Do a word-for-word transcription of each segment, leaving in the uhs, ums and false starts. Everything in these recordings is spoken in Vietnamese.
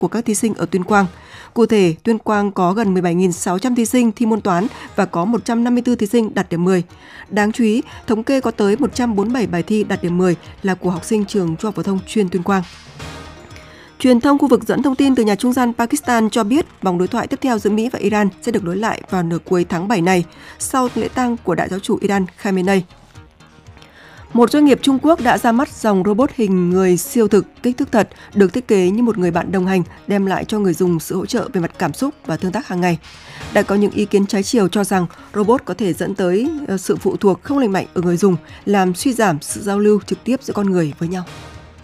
của các thí sinh ở Tuyên Quang. Cụ thể, Tuyên Quang có gần mười bảy nghìn sáu trăm thí sinh thi môn toán và có một trăm năm mươi tư thí sinh đạt điểm mười. Đáng chú ý, thống kê có tới một trăm bốn mươi bảy bài thi đạt điểm mười là của học sinh trường Trung học phổ thông chuyên Tuyên Quang. Truyền thông khu vực dẫn thông tin từ nhà trung gian Pakistan cho biết vòng đối thoại tiếp theo giữa Mỹ và Iran sẽ được nối lại vào nửa cuối tháng bảy này, sau lễ tang của đại giáo chủ Iran Khamenei. Một doanh nghiệp Trung Quốc đã ra mắt dòng robot hình người siêu thực, kích thước thật, được thiết kế như một người bạn đồng hành, đem lại cho người dùng sự hỗ trợ về mặt cảm xúc và tương tác hàng ngày. Đã có những ý kiến trái chiều cho rằng robot có thể dẫn tới sự phụ thuộc không lành mạnh ở người dùng, làm suy giảm sự giao lưu trực tiếp giữa con người với nhau.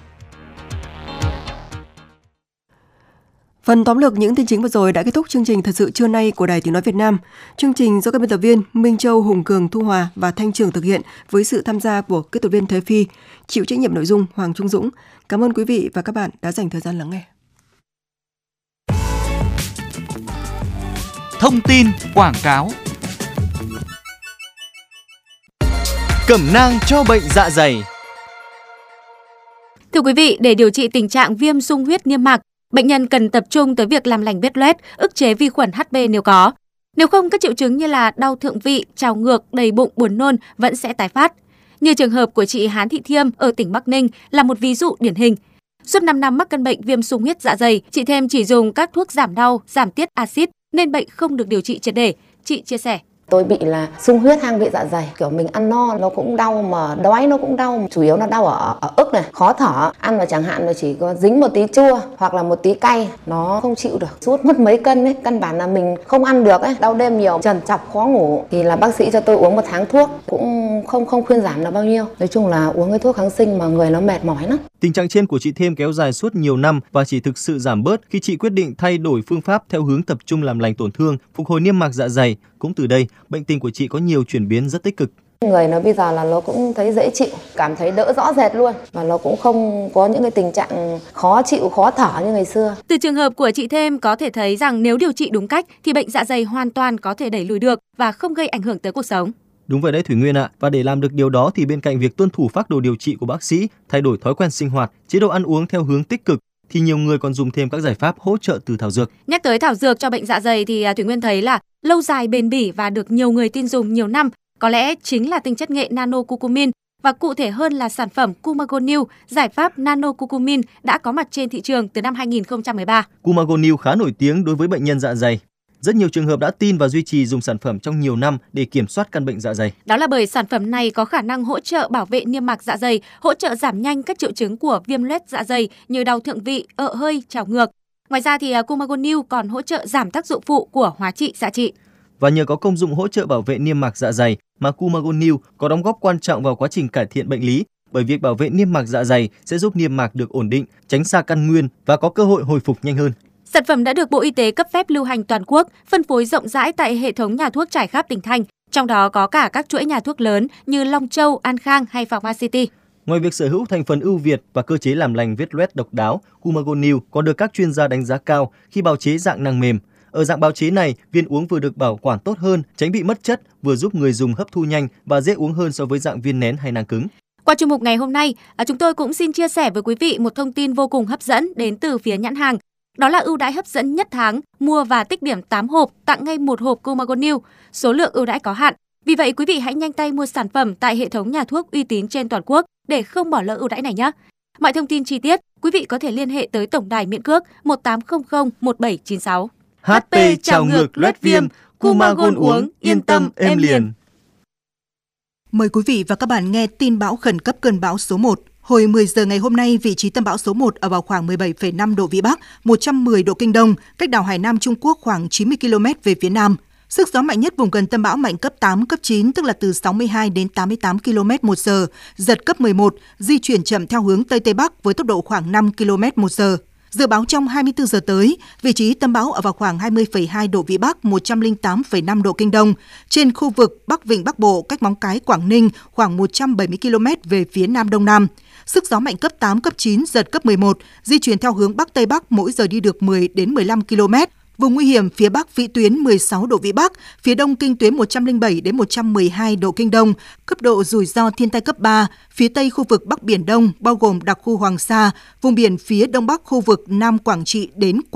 Phần tóm lược những tin chính vừa rồi đã kết thúc chương trình Thật sự trưa nay của Đài Tiếng nói Việt Nam. Chương trình do các biên tập viên Minh Châu, Hùng Cường, Thu Hòa và Thanh Trường thực hiện với sự tham gia của kỹ thuật viên Thế Phi, chịu trách nhiệm nội dung Hoàng Trung Dũng. Cảm ơn quý vị và các bạn đã dành thời gian lắng nghe. Thông tin quảng cáo. Cẩm nang cho bệnh dạ dày. Thưa quý vị, để điều trị tình trạng viêm xung huyết niêm mạc, bệnh nhân cần tập trung tới việc làm lành vết loét, ức chế vi khuẩn hát pê nếu có. Nếu không, các triệu chứng như là đau thượng vị, trào ngược, đầy bụng, buồn nôn vẫn sẽ tái phát. Như trường hợp của chị Hán Thị Thiêm ở tỉnh Bắc Ninh là một ví dụ điển hình. Suốt năm năm mắc căn bệnh viêm xung huyết dạ dày, chị Thiêm chỉ dùng các thuốc giảm đau, giảm tiết axit nên bệnh không được điều trị triệt để. Chị chia sẻ. Tôi bị là xung huyết hang vị dạ dày, kiểu mình ăn no nó cũng đau mà đói nó cũng đau, chủ yếu là đau ở, ở ức này, khó thở, ăn mà chẳng hạn là chỉ có dính một tí chua hoặc là một tí cay, nó không chịu được, sút mất mấy cân ấy, căn bản là mình không ăn được ấy, đau đêm nhiều, trằn trọc khó ngủ, thì là bác sĩ cho tôi uống một tháng thuốc, cũng không không khuyên giảm là bao nhiêu, nói chung là uống cái thuốc kháng sinh mà người nó mệt mỏi lắm. Tình trạng trên của chị Thiêm kéo dài suốt nhiều năm và chỉ thực sự giảm bớt khi chị quyết định thay đổi phương pháp theo hướng tập trung làm lành tổn thương, phục hồi niêm mạc dạ dày. Cũng từ đây, bệnh tình của chị có nhiều chuyển biến rất tích cực. Người nó bây giờ là nó cũng thấy dễ chịu, cảm thấy đỡ rõ rệt luôn, và nó cũng không có những cái tình trạng khó chịu, khó thở như ngày xưa. Từ trường hợp của chị Thêm có thể thấy rằng nếu điều trị đúng cách thì bệnh dạ dày hoàn toàn có thể đẩy lùi được và không gây ảnh hưởng tới cuộc sống. Đúng vậy đấy Thủy Nguyên ạ, và để làm được điều đó thì bên cạnh việc tuân thủ phác đồ điều trị của bác sĩ, thay đổi thói quen sinh hoạt, chế độ ăn uống theo hướng tích cực, thì nhiều người còn dùng thêm các giải pháp hỗ trợ từ thảo dược. Nhắc tới thảo dược cho bệnh dạ dày thì Thủy Nguyên thấy là lâu dài, bền bỉ và được nhiều người tin dùng nhiều năm có lẽ chính là tinh chất nghệ nano-curcumin, và cụ thể hơn là sản phẩm Cumagonil, giải pháp nano-curcumin đã có mặt trên thị trường từ năm hai nghìn không trăm mười ba. Cumagonil khá nổi tiếng đối với bệnh nhân dạ dày. Rất nhiều trường hợp đã tin và duy trì dùng sản phẩm trong nhiều năm để kiểm soát căn bệnh dạ dày. Đó là bởi sản phẩm này có khả năng hỗ trợ bảo vệ niêm mạc dạ dày, hỗ trợ giảm nhanh các triệu chứng của viêm loét dạ dày như đau thượng vị, ợ hơi, trào ngược. Ngoài ra thì Cumagonil còn hỗ trợ giảm tác dụng phụ của hóa trị xạ trị. Và nhờ có công dụng hỗ trợ bảo vệ niêm mạc dạ dày mà Cumagonil có đóng góp quan trọng vào quá trình cải thiện bệnh lý, bởi việc bảo vệ niêm mạc dạ dày sẽ giúp niêm mạc được ổn định, tránh xa căn nguyên và có cơ hội hồi phục nhanh hơn. Sản phẩm đã được Bộ Y tế cấp phép lưu hành toàn quốc, phân phối rộng rãi tại hệ thống nhà thuốc trải khắp tỉnh thành, trong đó có cả các chuỗi nhà thuốc lớn như Long Châu, An Khang hay Pharmacity. Ngoài việc sở hữu thành phần ưu việt và cơ chế làm lành vết loét độc đáo, Cumagonil còn được các chuyên gia đánh giá cao khi bào chế dạng nang mềm. Ở dạng bào chế này, viên uống vừa được bảo quản tốt hơn, tránh bị mất chất, vừa giúp người dùng hấp thu nhanh và dễ uống hơn so với dạng viên nén hay nang cứng. Qua chuyên mục ngày hôm nay, chúng tôi cũng xin chia sẻ với quý vị một thông tin vô cùng hấp dẫn đến từ phía nhãn hàng. Đó là ưu đãi hấp dẫn nhất tháng, mua và tích điểm tám hộp, tặng ngay một hộp Cumagonil. Số lượng ưu đãi có hạn. Vì vậy quý vị hãy nhanh tay mua sản phẩm tại hệ thống nhà thuốc uy tín trên toàn quốc để không bỏ lỡ ưu đãi này nhé. Mọi thông tin chi tiết, quý vị có thể liên hệ tới tổng đài miễn cước một tám không không một bảy chín sáu. hát pê trào ngược loét viêm, Cumagon uống yên tâm êm liền. Mời quý vị và các bạn nghe tin bão khẩn cấp cơn bão số một. Hồi mười giờ ngày hôm nay, vị trí tâm bão số một ở vào khoảng mười bảy phẩy năm độ Vĩ Bắc, một trăm mười độ Kinh Đông, cách đảo Hải Nam Trung Quốc khoảng chín mươi ki lô mét về phía Nam. Sức gió mạnh nhất vùng gần tâm bão mạnh cấp tám, cấp chín, tức là từ sáu mươi hai đến tám mươi tám ki lô mét một giờ, giật cấp mười một, di chuyển chậm theo hướng Tây Tây Bắc với tốc độ khoảng năm ki lô mét một giờ. Dự báo trong hai mươi tư giờ tới, vị trí tâm bão ở vào khoảng hai mươi phẩy hai độ Vĩ Bắc, một trăm lẻ tám phẩy năm độ Kinh Đông, trên khu vực Bắc Vịnh Bắc Bộ cách Móng Cái, Quảng Ninh khoảng một trăm bảy mươi ki lô mét về phía Nam Đông Nam. Sức gió mạnh cấp tám, cấp chín, giật cấp mười một, di chuyển theo hướng Bắc Tây Bắc, mỗi giờ đi được mười đến mười lăm ki lô mét. Vùng nguy hiểm phía Bắc vĩ tuyến mười sáu độ Vĩ Bắc, phía Đông kinh tuyến một trăm lẻ bảy đến một trăm mười hai độ Kinh Đông, cấp độ rủi ro thiên tai cấp ba, phía Tây khu vực Bắc Biển Đông bao gồm đặc khu Hoàng Sa, vùng biển phía Đông Bắc khu vực Nam Quảng Trị đến Quảng